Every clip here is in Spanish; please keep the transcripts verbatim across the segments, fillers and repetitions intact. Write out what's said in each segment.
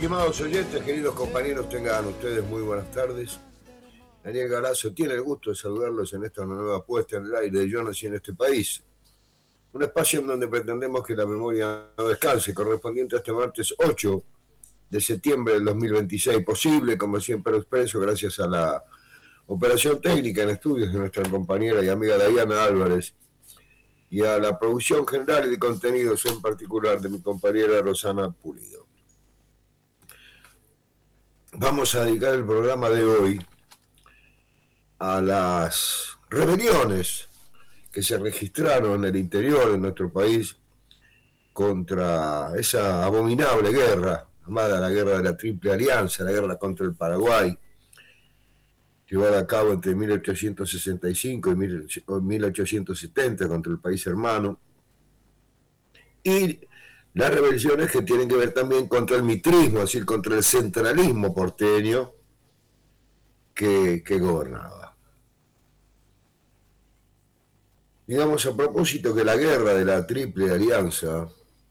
Estimados oyentes, queridos compañeros, tengan ustedes muy buenas tardes. Daniel Galazo tiene el gusto de saludarlos en esta nueva puesta en el aire de Yo Nací en este país. Un espacio en donde pretendemos que la memoria no descanse, correspondiente a este martes ocho de septiembre del dos mil veintiséis. Posible, como siempre expreso, gracias a la operación técnica en estudios de nuestra compañera y amiga Diana Álvarez y a la producción general y de contenidos en particular de mi compañera Rosana Pulido. Vamos a dedicar el programa de hoy a las rebeliones que se registraron en el interior de nuestro país contra esa abominable guerra, llamada la guerra de la Triple Alianza, la guerra contra el Paraguay, llevada a cabo entre mil ochocientos sesenta y cinco y mil ochocientos setenta contra el país hermano, y las rebeliones que tienen que ver también contra el mitrismo, es decir, contra el centralismo porteño que, que gobernaba. Digamos a propósito que la guerra de la Triple Alianza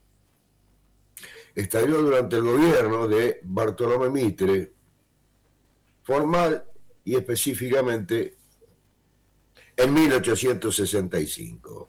estalló durante el gobierno de Bartolomé Mitre, formal y específicamente en mil ochocientos sesenta y cinco.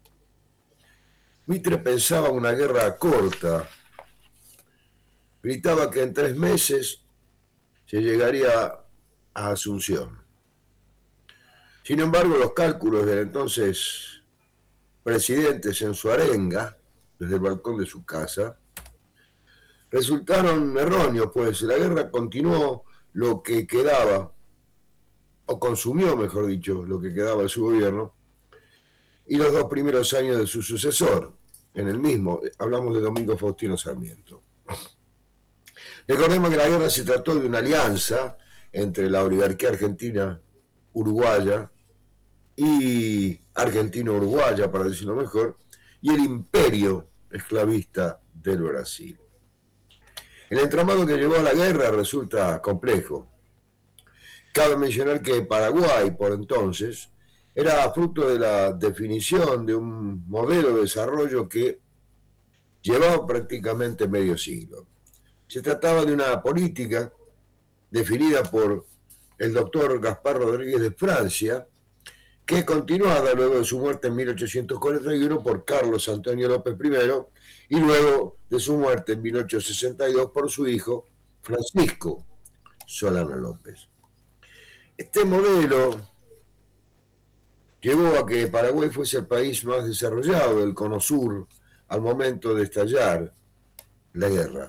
Mitre pensaba una guerra corta, gritaba que en tres meses se llegaría a Asunción. Sin embargo, los cálculos del entonces presidente en su arenga, desde el balcón de su casa, resultaron erróneos, pues la guerra continuó lo que quedaba, o consumió, mejor dicho, lo que quedaba de su gobierno, y los dos primeros años de su sucesor, en el mismo, hablamos de Domingo Faustino Sarmiento. Recordemos que la guerra se trató de una alianza entre la oligarquía argentina uruguaya y argentino-uruguaya, para decirlo mejor, y el imperio esclavista del Brasil. El entramado que llevó a la guerra resulta complejo. Cabe mencionar que Paraguay, por entonces, era fruto de la definición de un modelo de desarrollo que llevaba prácticamente medio siglo. Se trataba de una política definida por el doctor Gaspar Rodríguez de Francia, que continuada luego de su muerte en mil ochocientos cuarenta y uno por Carlos Antonio López primero y luego de su muerte en mil ochocientos sesenta y dos por su hijo Francisco Solano López. Este modelo llevó a que Paraguay fuese el país más desarrollado del Cono Sur al momento de estallar la guerra.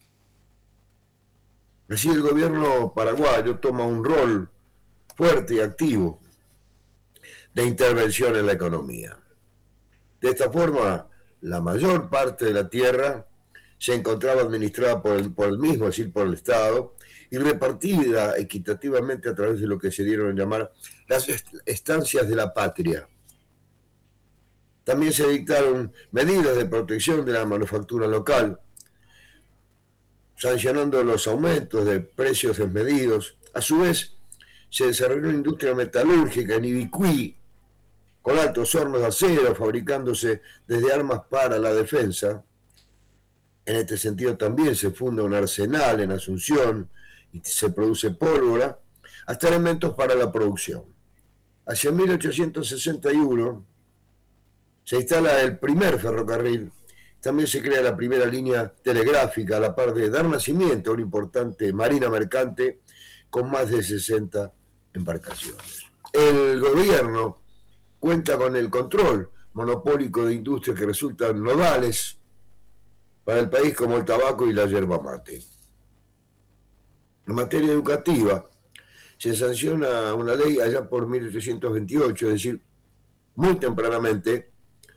Así el gobierno paraguayo toma un rol fuerte y activo de intervención en la economía. De esta forma, la mayor parte de la tierra se encontraba administrada por el, por el mismo, es decir, por el Estado, y repartida equitativamente a través de lo que se dieron a llamar las estancias de la patria. También se dictaron medidas de protección de la manufactura local, sancionando los aumentos de precios desmedidos. A su vez, se desarrolló una industria metalúrgica en Ibicuí, con altos hornos de acero, fabricándose desde armas para la defensa. En este sentido también se funda un arsenal en Asunción y se produce pólvora, hasta elementos para la producción. Hacia mil ochocientos sesenta y uno se instala el primer ferrocarril, también se crea la primera línea telegráfica, a la par de dar nacimiento a una importante marina mercante con más de sesenta embarcaciones. El gobierno cuenta con el control monopólico de industrias que resultan nodales para el país, como el tabaco y la yerba mate. En materia educativa, se sanciona una ley allá por mil ochocientos veintiocho, es decir, muy tempranamente,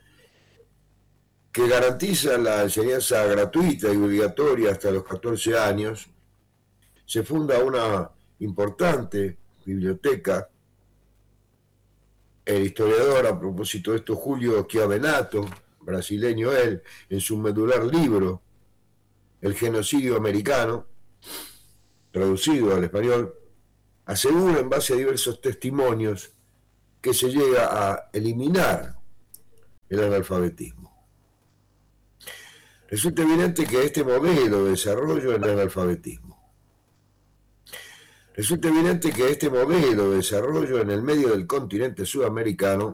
que garantiza la enseñanza gratuita y obligatoria hasta los catorce años. Se funda una importante biblioteca. El historiador, a propósito de esto, Julio Chiavenato, brasileño él, en su medular libro, El genocidio americano, traducido al español, asegura en base a diversos testimonios que se llega a eliminar el analfabetismo. Resulta evidente que este modelo de desarrollo en el analfabetismo. Resulta evidente que este modelo de desarrollo en el medio del continente sudamericano